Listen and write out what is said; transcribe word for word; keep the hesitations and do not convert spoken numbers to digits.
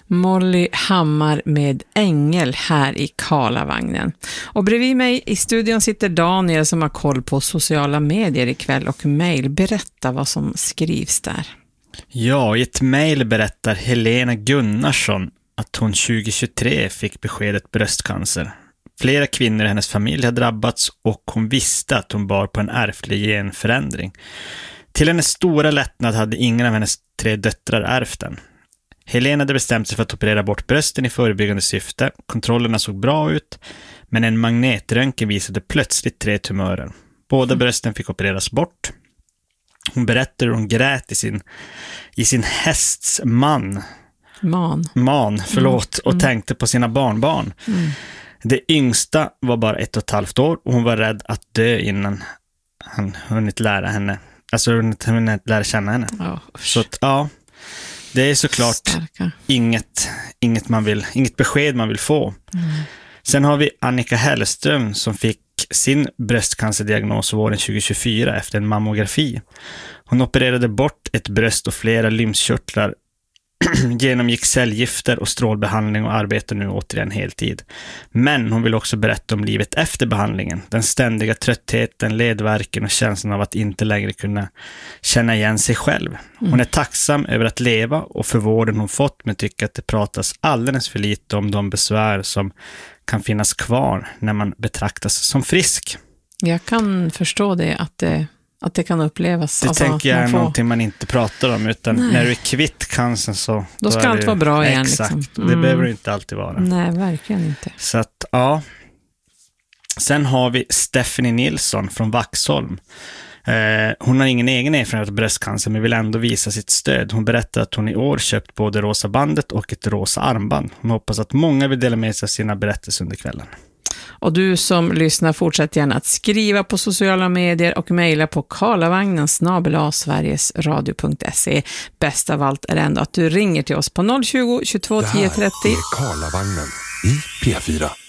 Molly Hammar med Ängel här i Karlavagnen. Och bredvid mig i studion sitter Daniel som har koll på sociala medier ikväll och mejl. Berätta vad som skrivs där. Ja, i ett mejl berättar Helena Gunnarsson att hon tjugohundratjugotre fick beskedet bröstcancer. Flera kvinnor i hennes familj har drabbats och hon visste att hon bar på en ärftlig genförändring. Till hennes stora lättnad hade ingen av hennes tre döttrar ärvt den. Helena hade bestämt sig för att operera bort brösten i förebyggande syfte. Kontrollerna såg bra ut, men en magnetröntgen visade plötsligt tre tumörer. Båda brösten fick opereras bort. Hon berättade hur hon grät i sin, i sin hästs man. Man. Man, förlåt, Mm. och tänkte på sina barnbarn. Mm. Det yngsta var bara ett och ett halvt år och hon var rädd att dö innan han hunnit lära henne. Alltså hunnit, hunnit lära känna henne. Oh, Så att, ja, det är såklart Starka. inget, inget, man vill, inget besked man vill få. Mm. Sen har vi Annika Hellström som fick sin bröstcancerdiagnos våren tjugohundratjugofyra efter en mammografi. Hon opererade bort ett bröst och flera lymfkörtlar, genomgick cellgifter och strålbehandling och arbetar nu återigen heltid. Men hon vill också berätta om livet efter behandlingen. Den ständiga tröttheten, ledvärken och känslan av att inte längre kunna känna igen sig själv. Hon är tacksam över att leva och för vården hon fått, men tycker att det pratas alldeles för lite om de besvär som kan finnas kvar när man betraktas som frisk. Jag kan förstå det, att det, att det kan upplevas. Det alltså, tänker jag är man får... någonting man inte pratar om, utan Nej. när du är kvitt cancern så... Då ska är allt det, vara bra igen. Exakt, Liksom. det Mm. behöver det inte alltid vara. Nej, verkligen inte. Så att, ja. Sen har vi Stephanie Nilsson från Vaxholm. Eh, hon har ingen egen erfarenhet av bröstcancer men vill ändå visa sitt stöd. Hon berättar att hon i år köpt både rosa bandet och ett rosa armband. Hon hoppas att många vill dela med sig av sina berättelser under kvällen. Och du som lyssnar, fortsätt gärna att skriva på sociala medier och mejla på karlavagnen snabel-a sverigesradio punkt se. Bäst av allt är ändå att du ringer till oss på noll tjugo, tjugotvå, tio trettio. Det här är Karlavagnen i P fyra.